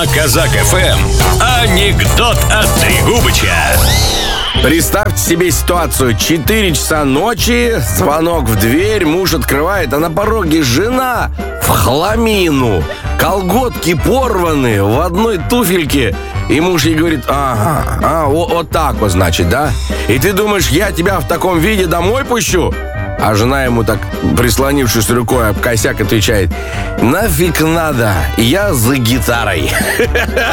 На Казак ФМ анекдот от Трегубыча. Представьте себе ситуацию. 4 часа ночи, звонок в дверь, муж открывает, а на пороге жена в хламину. Колготки порваны, в одной туфельке. И муж ей говорит: вот так вот, значит, да? И ты думаешь, я тебя в таком виде домой пущу? А жена ему так, прислонившись рукой об косяк, отвечает: нафиг надо, я за гитарой.